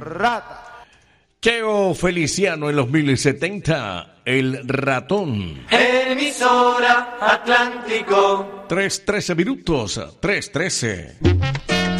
Rata. Cheo Feliciano en los 1070, El Ratón. Emisora Atlántico. 3:13 minutos, 3:13.